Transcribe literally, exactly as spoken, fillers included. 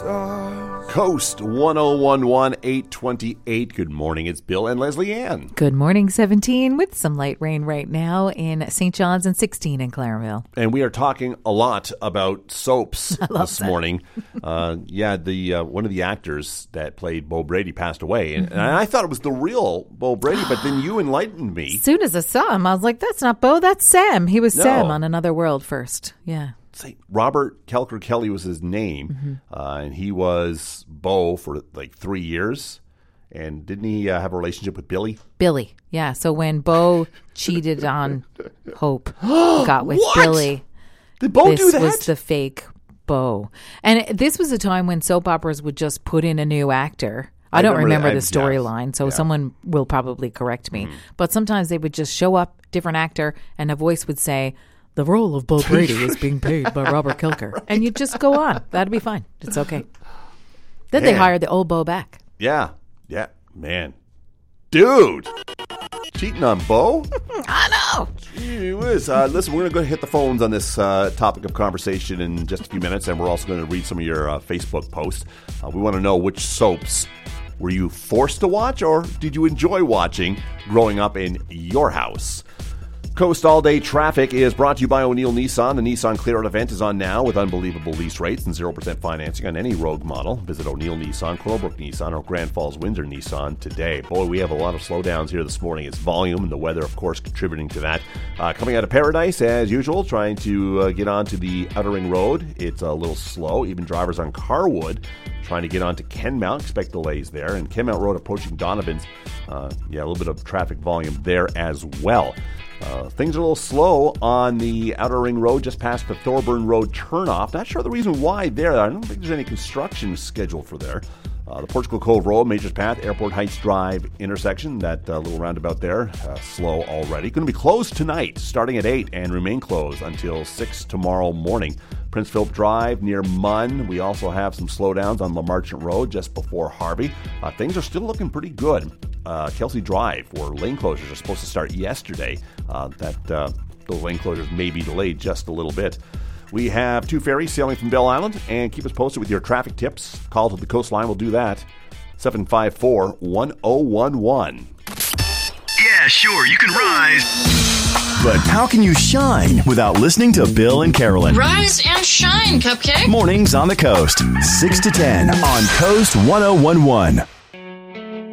Coast one oh one one, eight twenty-eight. Good morning. It's Bill and Leslie Ann. Good morning, seventeen, with some light rain right now in Saint John's and sixteen in Claremont. And we are talking a lot about soaps this that. morning. Uh, yeah, the uh, one of the actors that played Bo Brady passed away. And, mm-hmm. and I thought it was the real Bo Brady, but then you enlightened me. As soon as I saw him, I was like, that's not Bo, that's Sam. He was No. Sam on Another World first. Yeah. Say, Robert Kelker Kelly was his name, mm-hmm. uh, and he was Bo for like three years. And didn't he uh, have a relationship with Billy? Billy, yeah. So when Bo cheated on Hope, got with What? Billy, Did Bo this do that? was the fake Bo. And it, this was a time when soap operas would just put in a new actor. I, I don't remember, remember the storyline, so yeah. someone will probably correct me. Mm. But sometimes they would just show up, different actor, and a voice would say, the role of Bo Brady is being paid by Robert Kelker. Right. And you just go on. That'd be fine. It's okay. Then man. They hired the old Bo back. Yeah. Yeah. Man. Dude. Cheating on Bo? I know. Gee whiz. Uh, listen, we're going to go hit the phones on this uh, topic of conversation in just a few minutes, and we're also going to read some of your uh, Facebook posts. Uh, we want to know which soaps were you forced to watch, or did you enjoy watching growing up in your house? Coast All Day Traffic is brought to you by O'Neill Nissan. The Nissan Clear Out event is on now with unbelievable lease rates and zero percent financing on any Rogue model. Visit O'Neill Nissan, Colebrook Nissan, or Grand Falls Windsor Nissan today. Boy, we have a lot of slowdowns here this morning. It's volume and the weather, of course, contributing to that. Uh, coming out of Paradise, as usual, trying to uh, get onto the Outer Ring Road. It's a little slow. Even drivers on Carwood trying to get onto Kenmount. Expect delays there. And Kenmount Road approaching Donovan's. Uh, yeah, a little bit of traffic volume there as well. Uh, things are a little slow on the Outer Ring Road just past the Thorburn Road turnoff. Not sure the reason why there. I don't think there's any construction scheduled for there. Uh, the Portugal Cove Road, Majors Path, Airport Heights Drive intersection, that uh, little roundabout there, uh, slow already. Going to be closed tonight, starting at eight, and remain closed until six tomorrow morning. Prince Philip Drive near Munn. We also have some slowdowns on La Marchant Road just before Harvey. Uh, things are still looking pretty good. Uh, Kelsey Drive, where lane closures are supposed to start yesterday. Uh, that uh, those lane closures may be delayed just a little bit. We have two ferries sailing from Bell Island, and keep us posted with your traffic tips. Call to the coastline, we'll do that. seven five four, one oh one one. Yeah, sure, you can rise. But how can you shine without listening to Bill and Carolyn? Rise and shine, Cupcake. Mornings on the Coast, six to ten on Coast one oh one one.